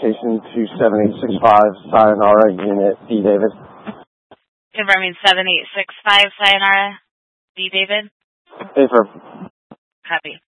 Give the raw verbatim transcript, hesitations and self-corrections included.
location to seven eight six five Sayonara, Unit D, David. Confirming seven eight six five Sayonara, D, David. Affirm. Copy.